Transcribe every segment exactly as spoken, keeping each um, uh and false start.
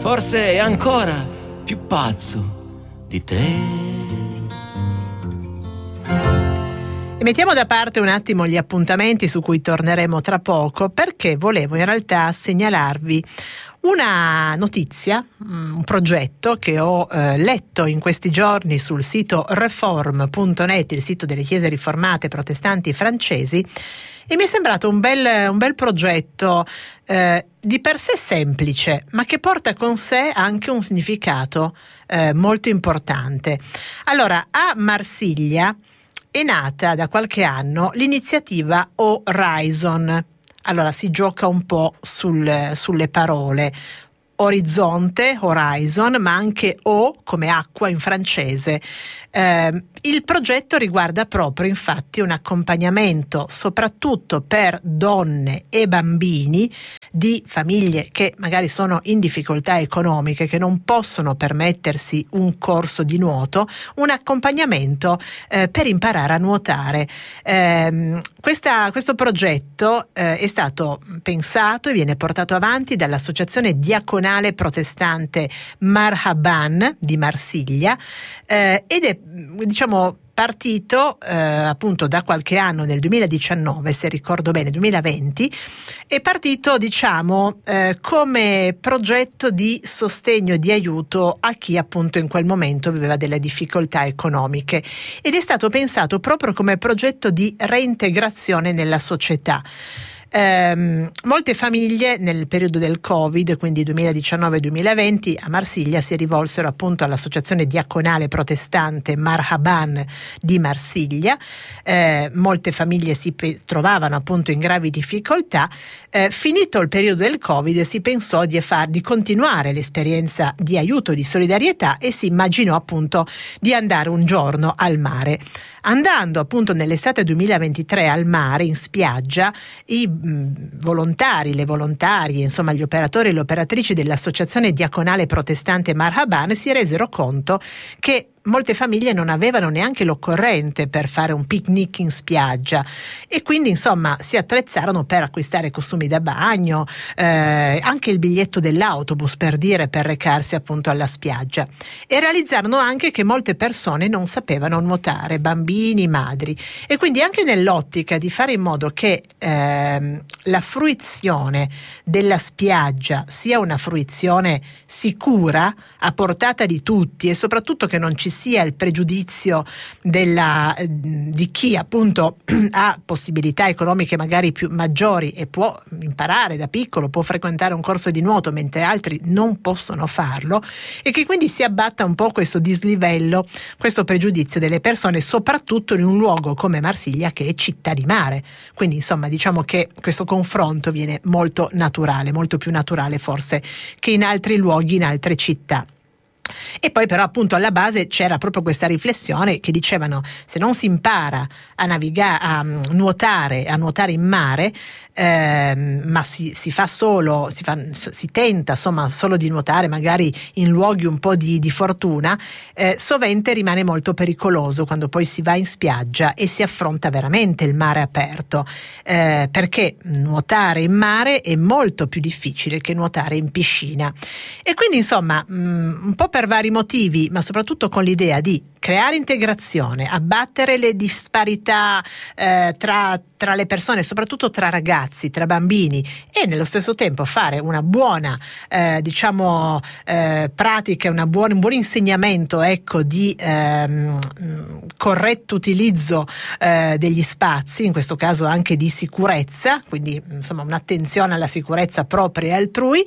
forse è ancora più pazzo di te. E mettiamo da parte un attimo gli appuntamenti su cui torneremo tra poco, perché volevo in realtà segnalarvi una notizia, un progetto che ho eh, letto in questi giorni sul sito reform punto net, il sito delle chiese riformate protestanti francesi, e mi è sembrato un bel, un bel progetto eh, di per sé semplice, ma che porta con sé anche un significato eh, molto importante. Allora, a Marsiglia è nata da qualche anno l'iniziativa Horizon. Allora si gioca un po' sul, sulle parole. Orizzonte, horizon, ma anche O come acqua in francese. Eh, il progetto riguarda proprio infatti un accompagnamento soprattutto per donne e bambini di famiglie che magari sono in difficoltà economiche, che non possono permettersi un corso di nuoto, un accompagnamento eh, per imparare a nuotare. Eh, questa, questo progetto eh, è stato pensato e viene portato avanti dall'associazione diaconale protestante Marhaban di Marsiglia eh, ed è diciamo partito eh, appunto da qualche anno, nel duemiladiciannove se ricordo bene, duemilaventi, è partito diciamo eh, come progetto di sostegno e di aiuto a chi appunto in quel momento viveva delle difficoltà economiche, ed è stato pensato proprio come progetto di reintegrazione nella società. Eh, molte famiglie nel periodo del Covid, quindi duemiladiciannove duemilaventi, a Marsiglia si rivolsero appunto all'associazione diaconale protestante Marhaban di Marsiglia. Eh, molte famiglie si pe- trovavano appunto in gravi difficoltà. Eh, finito il periodo del Covid si pensò di, far, di continuare l'esperienza di aiuto, di solidarietà, e si immaginò appunto di andare un giorno al mare. Andando appunto nell'estate duemilaventitré al mare, in spiaggia, i mh, volontari, le volontarie, insomma gli operatori e le operatrici dell'associazione diaconale protestante Marhaban si resero conto che molte famiglie non avevano neanche l'occorrente per fare un picnic in spiaggia, e quindi insomma si attrezzarono per acquistare costumi da bagno, eh, anche il biglietto dell'autobus, per dire, per recarsi appunto alla spiaggia, e realizzarono anche che molte persone non sapevano nuotare, bambini, madri, e quindi anche nell'ottica di fare in modo che ehm, la fruizione della spiaggia sia una fruizione sicura, a portata di tutti, e soprattutto che non ci sia il pregiudizio della, di chi appunto ha possibilità economiche magari più maggiori e può imparare da piccolo, può frequentare un corso di nuoto mentre altri non possono farlo, e che quindi si abbatta un po' questo dislivello, questo pregiudizio delle persone, soprattutto in un luogo come Marsiglia che è città di mare. Quindi insomma diciamo che questo confronto viene molto naturale, molto più naturale forse che in altri luoghi, in altre città. E poi però appunto alla base c'era proprio questa riflessione che dicevano: se non si impara a navigare, a nuotare, a nuotare in mare, ehm, ma si, si fa solo, si, fa, si tenta insomma solo di nuotare magari in luoghi un po' di, di fortuna, eh, sovente rimane molto pericoloso quando poi si va in spiaggia e si affronta veramente il mare aperto, eh, perché nuotare in mare è molto più difficile che nuotare in piscina. E quindi insomma mh, un po' per vari motivi, ma soprattutto con l'idea di creare integrazione, abbattere le disparità eh, tra, tra le persone, soprattutto tra ragazzi, tra bambini, e nello stesso tempo fare una buona eh, diciamo eh, pratica, una buona, un buon insegnamento ecco di ehm, corretto utilizzo eh, degli spazi, in questo caso anche di sicurezza, quindi insomma un'attenzione alla sicurezza propria e altrui.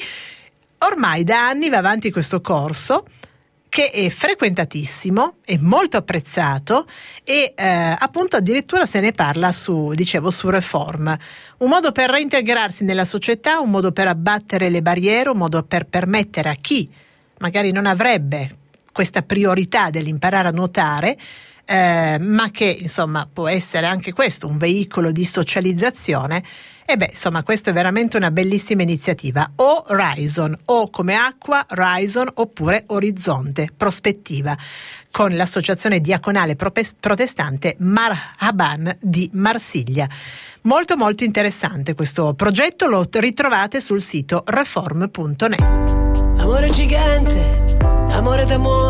Ormai da anni va avanti questo corso, che è frequentatissimo, è molto apprezzato, e eh, appunto addirittura se ne parla su, dicevo, su Reform. Un modo per reintegrarsi nella società, un modo per abbattere le barriere, un modo per permettere a chi magari non avrebbe questa priorità dell'imparare a nuotare, eh, ma che insomma può essere anche questo un veicolo di socializzazione. E beh, insomma, questa è veramente una bellissima iniziativa. Horizon, O come acqua, Horizon, oppure orizzonte, prospettiva, con l'associazione diaconale protestante Marhaban di Marsiglia. Molto molto interessante questo progetto, lo ritrovate sul sito reform punto net. Amore gigante, amore d'amore.